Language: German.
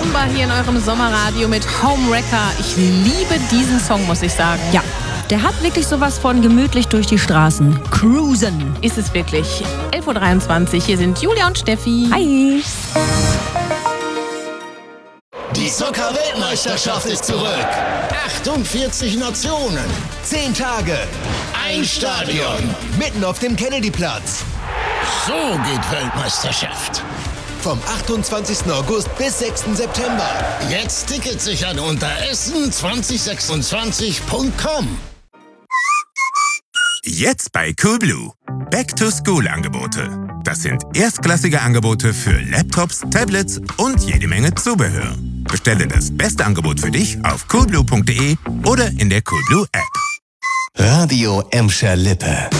Bomber hier in eurem Sommerradio mit Homewrecker. Ich liebe diesen Song, muss ich sagen. Ja, der hat wirklich sowas von gemütlich durch die Straßen. Cruisen. Ist es wirklich. 11.23 Uhr, hier sind Julia und Steffi. Hi. Die Soccer-Weltmeisterschaft ist zurück. 48 Nationen, 10 Tage, ein Stadion, mitten auf dem Kennedy-Platz. So geht Weltmeisterschaft. Vom 28. August bis 6. September. Jetzt Tickets sichern unter essen2026.com. Jetzt bei Coolblue. Back-to-School-Angebote. Das sind erstklassige Angebote für Laptops, Tablets und jede Menge Zubehör. Bestelle das beste Angebot für dich auf coolblue.de oder in der Coolblue App. Radio Emscher Lippe.